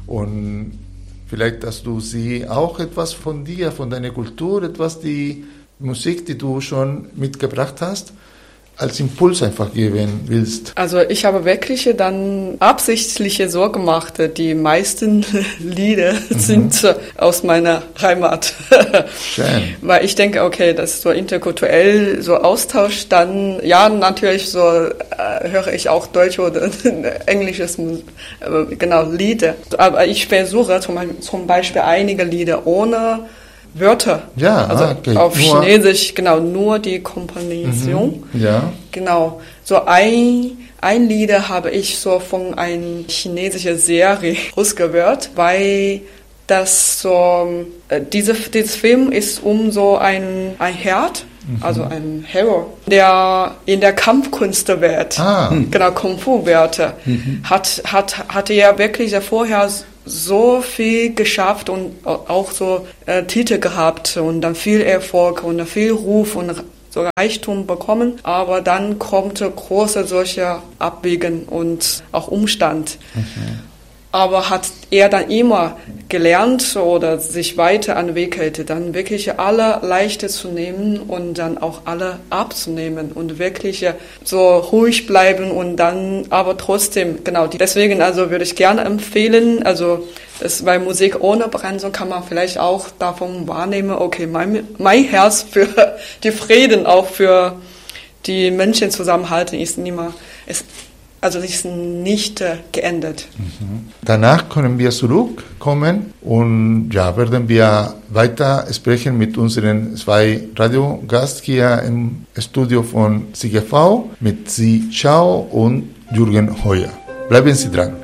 Und vielleicht hast du sie auch etwas von dir, von deiner Kultur, etwas die Musik, die du schon mitgebracht hast, als Impuls einfach geben willst. Also ich habe wirklich dann absichtlich so gemacht, die meisten Lieder sind aus meiner Heimat. Schön. Weil ich denke, okay, das ist so interkulturell, so Austausch, dann, ja, natürlich so höre ich auch Deutsch oder englisches, genau, Lieder. Aber ich versuche zum Beispiel einige Lieder ohne Wörter, ja, also okay. auf Chinesisch, genau, nur die Komposition. Ja. Genau, so ein Lied habe ich so von einer chinesischen Serie ausgewählt, weil das so, dieses Film ist um so ein Held, also ein Hero, der in der Kampfkunstwelt, genau, Kung-Fu-Welt, hatte ja wirklich vorher so viel geschafft und auch so Titel gehabt und dann viel Erfolg und viel Ruf und so Reichtum bekommen, aber dann kommt große solche Abwägen und auch Umstand. Aber hat er dann immer gelernt oder sich weiterentwickelt, dann wirklich alle leichter zu nehmen und dann auch alle abzunehmen und wirklich so ruhig bleiben und dann aber trotzdem, genau, deswegen also würde ich gerne empfehlen, also das bei Musik ohne Bremsung kann man vielleicht auch davon wahrnehmen, okay, mein Herz für die Frieden, auch für die Menschen zusammenhalten ist nicht geendet. Danach können wir zurückkommen und ja, werden wir weiter sprechen mit unseren zwei Radiogästen hier im Studio von CGV, mit Sie Chao und Jürgen Heuer. Bleiben Sie dran.